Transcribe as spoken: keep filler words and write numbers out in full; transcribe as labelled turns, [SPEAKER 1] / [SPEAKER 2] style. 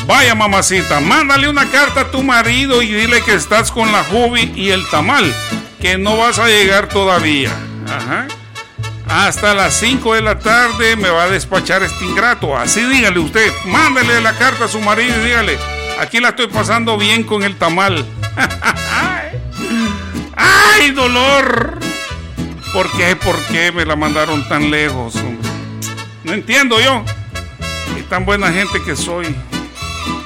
[SPEAKER 1] Vaya, mamacita, mándale una carta a tu marido y dile que estás con la Jubi y el tamal, que no vas a llegar todavía. Ajá. Hasta las cinco de la tarde me va a despachar este ingrato. Así dígale usted, mándale la carta a su marido y dígale, aquí la estoy pasando bien con el tamal. ¡Ay, dolor! ¿Por qué? ¿Por qué me la mandaron tan lejos? No entiendo yo. Y tan buena gente que soy.